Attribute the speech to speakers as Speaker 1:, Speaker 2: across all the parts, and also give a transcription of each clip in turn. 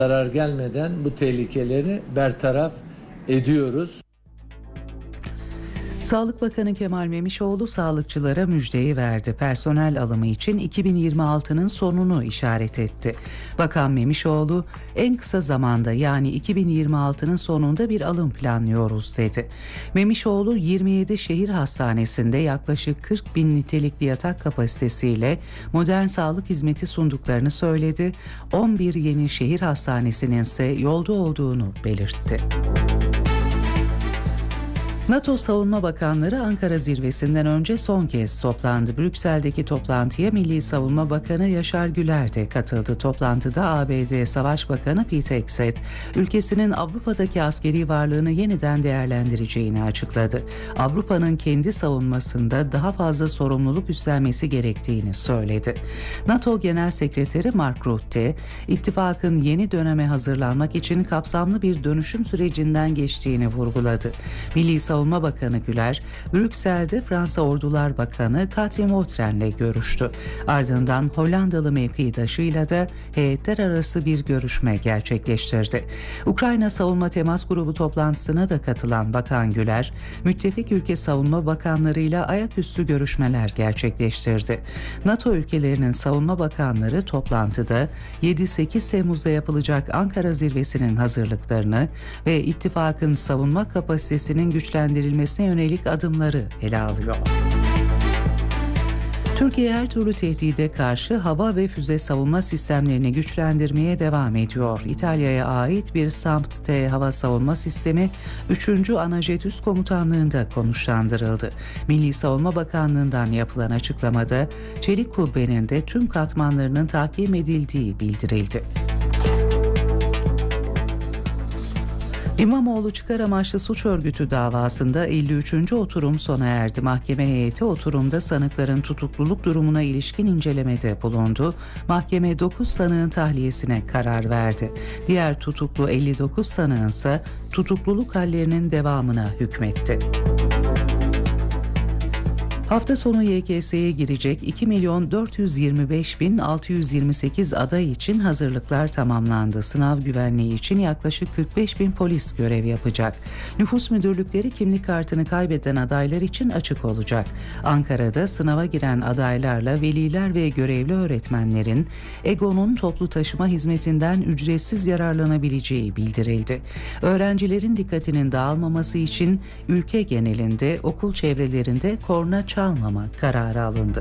Speaker 1: zarar gelmeden bu tehlikeleri bertaraf ediyoruz.
Speaker 2: Sağlık Bakanı Kemal Memişoğlu sağlıkçılara müjdeyi verdi. Personel alımı için 2026'nın sonunu işaret etti. Bakan Memişoğlu, en kısa zamanda yani 2026'nın sonunda bir alım planlıyoruz dedi. Memişoğlu 27 şehir hastanesinde yaklaşık 40 bin nitelikli yatak kapasitesiyle modern sağlık hizmeti sunduklarını söyledi. 11 yeni şehir hastanesinin ise yolda olduğunu belirtti. NATO Savunma Bakanları Ankara zirvesinden önce son kez toplandı. Brüksel'deki toplantıya Milli Savunma Bakanı Yaşar Güler de katıldı. Toplantıda ABD Savaş Bakanı Pete Hegseth, ülkesinin Avrupa'daki askeri varlığını yeniden değerlendireceğini açıkladı. Avrupa'nın kendi savunmasında daha fazla sorumluluk üstlenmesi gerektiğini söyledi. NATO Genel Sekreteri Mark Rutte, ittifakın yeni döneme hazırlanmak için kapsamlı bir dönüşüm sürecinden geçtiğini vurguladı. Milli Savunma Bakanı Güler, Brüksel'de Fransa Ordular Bakanı Katrin Vautren'le görüştü. Ardından Hollandalı mevkidaşıyla da heyetler arası bir görüşme gerçekleştirdi. Ukrayna Savunma Temas Grubu toplantısına da katılan Bakan Güler, müttefik ülke savunma bakanlarıyla ayaküstü görüşmeler gerçekleştirdi. NATO ülkelerinin savunma bakanları toplantıda 7-8 Temmuz'da yapılacak Ankara zirvesinin hazırlıklarını ve ittifakın savunma kapasitesinin güçlendirilmesine yönelik adımları ele alıyor. Türkiye her türlü tehdide karşı hava ve füze savunma sistemlerini güçlendirmeye devam ediyor. İtalya'ya ait bir SAMP-T hava savunma sistemi 3. Anajet Üst Komutanlığı'nda konuşlandırıldı. Milli Savunma Bakanlığı'ndan yapılan açıklamada çelik kubbenin de tüm katmanlarının takip edildiği bildirildi. İmamoğlu çıkar amaçlı suç örgütü davasında 53. oturum sona erdi. Mahkeme heyeti oturumda sanıkların tutukluluk durumuna ilişkin incelemede bulundu. Mahkeme 9 sanığın tahliyesine karar verdi. Diğer tutuklu 59 sanığın ise tutukluluk hallerinin devamına hükmetti. Hafta sonu YKS'ye girecek 2.425.628 aday için hazırlıklar tamamlandı. Sınav güvenliği için yaklaşık 45.000 polis görev yapacak. Nüfus müdürlükleri kimlik kartını kaybeden adaylar için açık olacak. Ankara'da sınava giren adaylarla veliler ve görevli öğretmenlerin EGO'nun toplu taşıma hizmetinden ücretsiz yararlanabileceği bildirildi. Öğrencilerin dikkatinin dağılmaması için ülke genelinde okul çevrelerinde korna çalmama kararı alındı.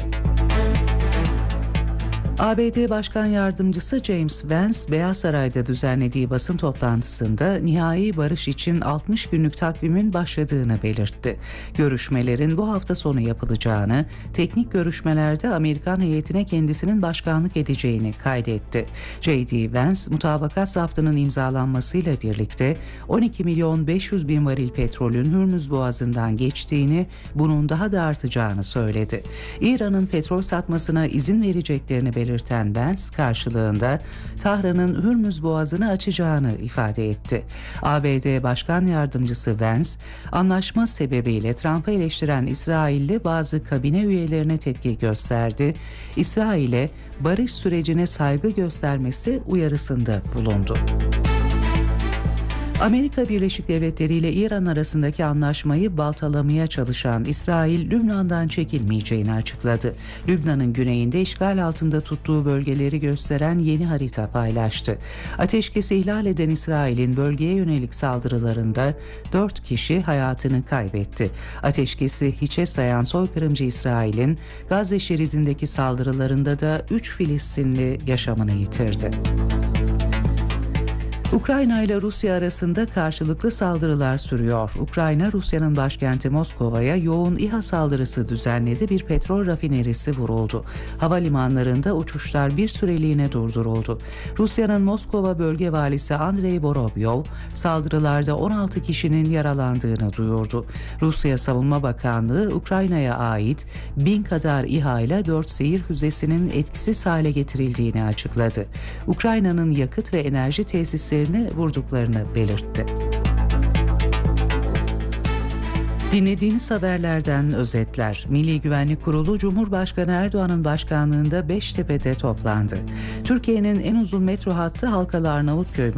Speaker 2: ABD Başkan Yardımcısı James Vance, Beyaz Saray'da düzenlediği basın toplantısında nihai barış için 60 günlük takvimin başladığını belirtti. Görüşmelerin bu hafta sonu yapılacağını, teknik görüşmelerde Amerikan heyetine kendisinin başkanlık edeceğini kaydetti. J.D. Vance, mutabakat zaptının imzalanmasıyla birlikte 12.500.000 varil petrolün Hürmüz Boğazı'ndan geçtiğini, bunun daha da artacağını söyledi. İran'ın petrol satmasına izin vereceklerini belirtti. Vance karşılığında Tahran'ın Hürmüz Boğazı'nı açacağını ifade etti. ABD Başkan Yardımcısı Vance, anlaşma sebebiyle Trump'ı eleştiren İsrailli bazı kabine üyelerine tepki gösterdi. İsrail'e barış sürecine saygı göstermesi uyarısında bulundu. Amerika Birleşik Devletleri ile İran arasındaki anlaşmayı baltalamaya çalışan İsrail, Lübnan'dan çekilmeyeceğini açıkladı. Lübnan'ın güneyinde işgal altında tuttuğu bölgeleri gösteren yeni harita paylaştı. Ateşkesi ihlal eden İsrail'in bölgeye yönelik saldırılarında 4 kişi hayatını kaybetti. Ateşkesi hiçe sayan soykırımcı İsrail'in Gazze şeridindeki saldırılarında da 3 Filistinli yaşamını yitirdi. Ukrayna ile Rusya arasında karşılıklı saldırılar sürüyor. Ukrayna, Rusya'nın başkenti Moskova'ya yoğun İHA saldırısı düzenledi. Bir petrol rafinerisi vuruldu. Havalimanlarında uçuşlar bir süreliğine durduruldu. Rusya'nın Moskova bölge valisi Andrei Vorobyov, saldırılarda 16 kişinin yaralandığını duyurdu. Rusya Savunma Bakanlığı, Ukrayna'ya ait 1000 kadar İHA ile 4 seyir füzesinin etkisiz hale getirildiğini açıkladı. Ukrayna'nın yakıt ve enerji tesisleri vurduklarını belirtti. Dinlediğiniz haberlerden özetler. Milli Güvenlik Kurulu Cumhurbaşkanı Erdoğan'ın başkanlığında Beştepe'de toplandı. Türkiye'nin en uzun metro hattı Halkalı Arnavutköy